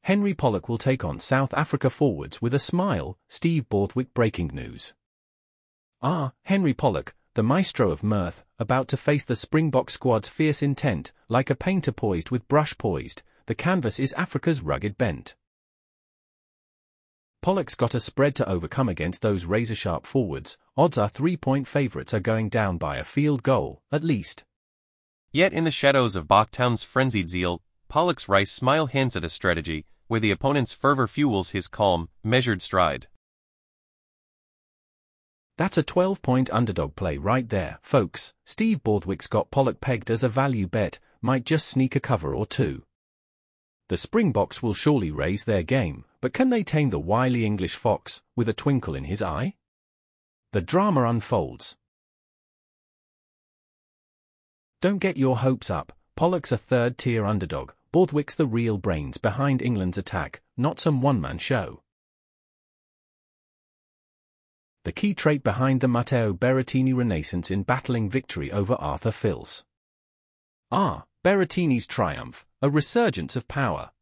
Henry Pollock will take on South Africa forwards with a smile, Steve Borthwick breaking news. Henry Pollock, the maestro of mirth, about to face the Springbok squad's fierce intent, like a painter poised with brush poised, the canvas is Africa's rugged bent. Pollock's got a spread to overcome against those razor-sharp forwards. Odds are 3-point favourites are going down by a field goal, at least. Yet in the shadows of Bachtown's frenzied zeal, Pollock's wry smile hints at a strategy, where the opponent's fervour fuels his calm, measured stride. That's a 12-point underdog play right there, folks. Steve Borthwick's got Pollock pegged as a value bet, might just sneak a cover or two. The Springboks will surely raise their game, but can they tame the wily English fox, with a twinkle in his eye? The drama unfolds. Don't get your hopes up. Pollock's a third-tier underdog. Borthwick's the real brains behind England's attack, not some one-man show. The key trait behind the Matteo Berrettini renaissance in battling victory over Arthur Fils. Berrettini's triumph, a resurgence of power.